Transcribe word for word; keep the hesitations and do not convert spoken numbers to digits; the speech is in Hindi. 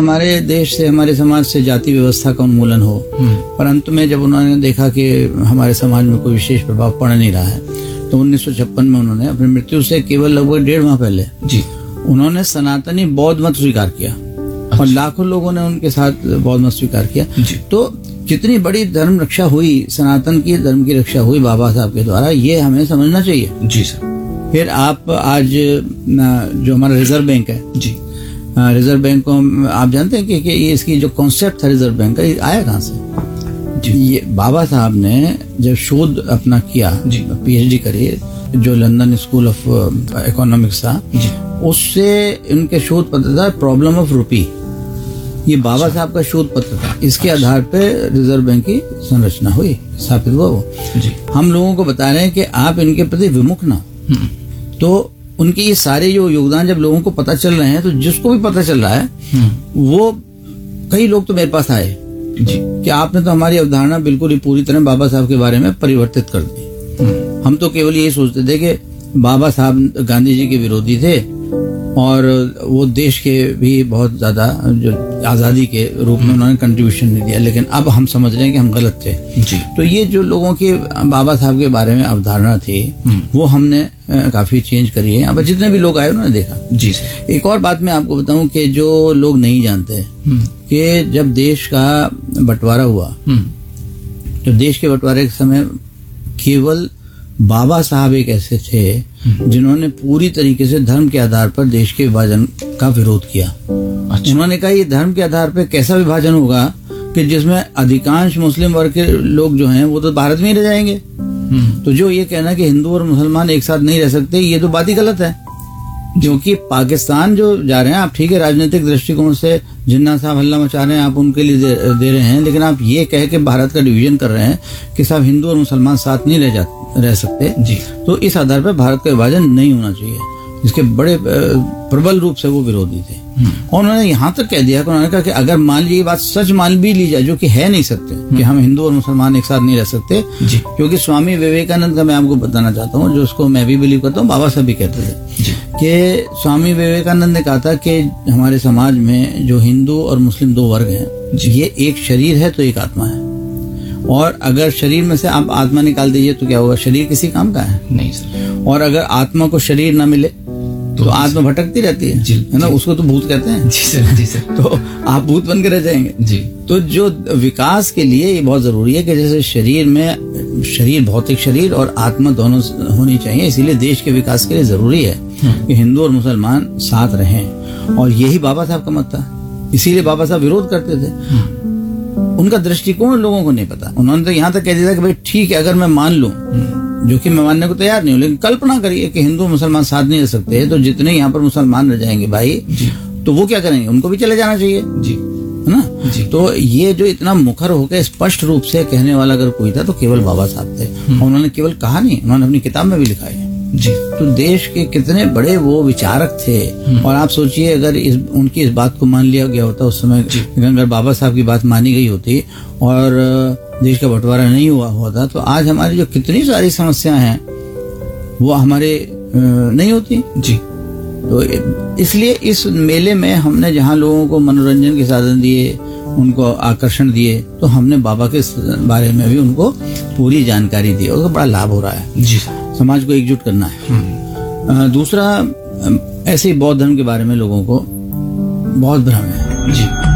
हमारे देश से, हमारे समाज से जाति व्यवस्था का उन्मूलन हो, पर अंत में जब उन्होंने देखा कि हमारे समाज में कोई विशेष प्रभाव पड़ नहीं रहा है, तो उन्नीस सौ छप्पन में उन्होंने अपनी मृत्यु से केवल लगभग डेढ़ माह पहले जी उन्होंने सनातनी बौद्ध मत स्वीकार किया। अच्छा। और लाखों लोगों ने उनके साथ बौद्ध मत स्वीकार किया। तो कितनी बड़ी धर्म रक्षा हुई, सनातन की धर्म की रक्षा हुई बाबा साहब के द्वारा, ये हमें समझना चाहिए। जी सर। फिर आप आज जो हमारा रिजर्व बैंक है जी, रिजर्व बैंक को आप जानते हैं कि, कि ये इसकी जो कॉन्सेप्ट था रिजर्व बैंक का, ये आया कहाँ से? जी। ये बाबा साहब ने जब शोध अपना किया, पीएचडी करी, जो लंदन स्कूल ऑफ इकोनॉमिक्स था, उससे इनके शोध पत्र था प्रॉब्लम ऑफ रूपी। ये बाबा साहब का शोध पत्र था, इसके आधार पे रिजर्व बैंक की संरचना हुई, स्थापित हुआ वो। जी। हम लोगों को बता रहे हैं कि आप इनके प्रति विमुख ना, तो उनके ये सारे जो योगदान जब लोगों को पता चल रहे हैं, तो जिसको भी पता चल रहा है, वो कई लोग तो मेरे पास आए जी कि आपने तो हमारी अवधारणा बिल्कुल ही पूरी तरह बाबा साहब के बारे में परिवर्तित कर दी। हम तो केवल यही सोचते थे कि बाबा साहब गांधी जी के विरोधी थे और वो देश के भी बहुत ज्यादा जो आजादी के रूप में उन्होंने कंट्रीब्यूशन नहीं दिया, लेकिन अब हम समझ रहे हैं कि हम गलत थे जी। तो ये जो लोगों की बाबा साहब के बारे में अवधारणा थी, वो हमने काफी चेंज करी है। अब जितने भी लोग आए उन्होंने देखा जी। एक और बात मैं आपको बताऊं कि जो लोग नहीं जानते कि जब देश का बंटवारा हुआ, तो देश के बंटवारे के समय केवल बाबा साहब एक ऐसे थे जिन्होंने पूरी तरीके से धर्म के आधार पर देश के विभाजन का विरोध किया। अच्छा। उन्होंने कहा ये धर्म के आधार पर कैसा विभाजन होगा कि जिसमें अधिकांश मुस्लिम वर्ग के लोग जो हैं वो तो भारत में ही रह जाएंगे। तो जो ये कहना कि हिंदू और मुसलमान एक साथ नहीं रह सकते, ये तो बात ही गलत है। क्योंकि पाकिस्तान जो जा रहे हैं आप, ठीक है, राजनीतिक दृष्टिकोण से जिन्ना साहब हल्ला मचा रहे हैं, आप उनके लिए दे, दे रहे हैं, लेकिन आप ये कह के भारत का डिवीजन कर रहे हैं कि साहब हिंदू और मुसलमान साथ नहीं रह जाते रह सकते जी। तो इस आधार पर भारत का विभाजन नहीं होना चाहिए, इसके बड़े प्रबल रूप से वो विरोधी थे। और उन्होंने यहाँ तक कह दिया, उन्होंने कहा कि अगर मान ली ये बात सच मान भी ली जाए, जो कि है नहीं सकते कि हम हिंदू और मुसलमान एक साथ नहीं रह सकते जी। क्योंकि स्वामी विवेकानंद का मैं आपको बताना चाहता हूँ, जो उसको मैं भी बिलीव करता हूँ, बाबा साहब भी कहते थे कि स्वामी विवेकानंद ने कहा था कि हमारे समाज में जो हिंदू और मुस्लिम दो वर्ग हैं, ये एक शरीर है तो एक आत्मा है, और अगर शरीर में से आप आत्मा निकाल दीजिए तो क्या होगा? शरीर किसी काम का है नहीं सर। और अगर आत्मा को शरीर ना मिले तो, तो आत्मा भटकती रहती है जी, है ना, उसको तो भूत कहते हैं जी सर। जी सर। तो आप भूत बन के रह जाएंगे जी। तो जो विकास के लिए ये बहुत जरूरी है कि जैसे शरीर में शरीर, भौतिक शरीर और आत्मा दोनों होनी चाहिए, इसीलिए देश के विकास के लिए जरूरी है कि हिंदू और मुसलमान साथ रहें। और यही बाबा साहब का मत था, इसीलिए बाबा साहब विरोध करते थे। उनका दृष्टिकोण लोगों को नहीं पता। उन्होंने तो यहाँ तक कह दिया कि भाई ठीक है, अगर मैं मान लूं, जो कि मैं मानने को तैयार नहीं हूं, लेकिन कल्पना करिए कि हिंदू मुसलमान साथ नहीं रह सकते, तो जितने यहाँ पर मुसलमान रह जाएंगे भाई जी, तो वो क्या करेंगे? उनको भी चले जाना चाहिए जी, है ना जी। तो ये जो इतना मुखर होकर स्पष्ट रूप से कहने वाला अगर कोई था तो केवल बाबा साहब थे। और उन्होंने केवल कहा नहीं, उन्होंने अपनी किताब में भी लिखा है जी। तो देश के कितने बड़े वो विचारक थे। और आप सोचिए अगर इस उनकी इस बात को मान लिया गया होता उस समय, अगर बाबा साहब की बात मानी गई होती और देश का बंटवारा नहीं हुआ होता, तो आज हमारी जो कितनी सारी समस्याएं हैं वो हमारे नहीं होती जी। तो इसलिए इस मेले में हमने जहाँ लोगों को मनोरंजन के साधन दिए, उनको आकर्षण दिए, तो हमने बाबा के बारे में भी उनको पूरी जानकारी दी, और बड़ा लाभ हो रहा है जी। समाज को एकजुट करना है। दूसरा, ऐसे ही बौद्ध धर्म के बारे में लोगों को बहुत भ्रम है जी।